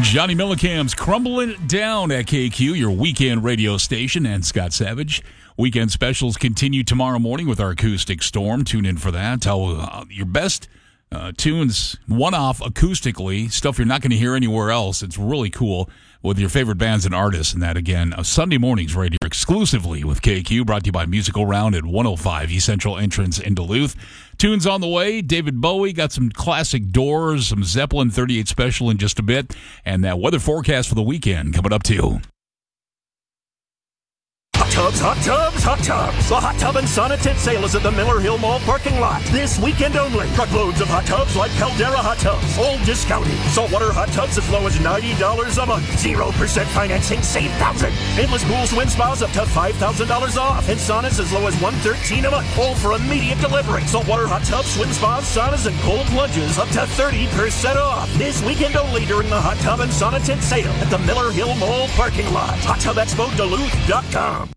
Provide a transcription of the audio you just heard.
Johnny Millicamp's Crumbling It Down at KQ, your weekend radio station, and Scott Savage. Weekend specials continue tomorrow morning with our Acoustic Storm. Tune in for that. Your best tunes, one-off acoustically, stuff you're not going to hear anywhere else. It's really cool with your favorite bands and artists. And that, again, Sunday mornings right here exclusively with KQ, brought to you by Musical Round at 105 East Central Entrance in Duluth. Tunes on the way. David Bowie, got some classic Doors, some Zeppelin 38 special in just a bit. And that weather forecast for the weekend coming up too. Hot tubs. The Hot Tub and Sauna Tent sale is at the Miller Hill Mall parking lot. This weekend only. Truckloads of hot tubs like Caldera Hot Tubs. All discounted. Saltwater hot tubs as low as $90 a month. 0% financing. Save $1,000. Endless pools, swim spas up to $5,000 off. And saunas as low as $113 a month. All for immediate delivery. Saltwater hot tubs, swim spas, saunas, and cold plunges up to 30% off. This weekend only during the Hot Tub and Sauna Tent sale at the Miller Hill Mall parking lot. HotTubExpoDuluth.com.